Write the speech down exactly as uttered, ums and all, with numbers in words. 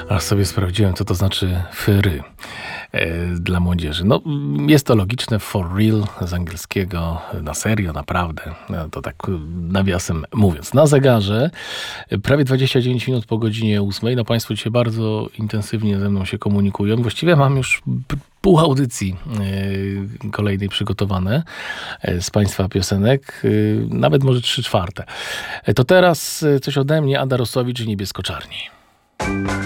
Aż sobie sprawdziłem, co to znaczy fry dla młodzieży. No, jest to logiczne, for real, z angielskiego, na serio, naprawdę. No, to tak nawiasem mówiąc. Na zegarze prawie dwadzieścia dziewięć minut po godzinie ósmej. No, państwo dzisiaj bardzo intensywnie ze mną się komunikują. Właściwie mam już pół audycji yy, kolejnej przygotowane yy, z państwa piosenek, yy, nawet może trzy czwarte. To teraz yy, coś ode mnie, Ada Rosowicz i Niebiesko-Czarni.